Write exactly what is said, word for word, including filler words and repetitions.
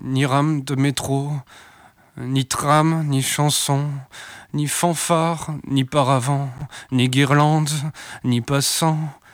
ni rame de métro, ni tram, ni chanson, ni fanfare, ni paravent, ni guirlande, ni passant,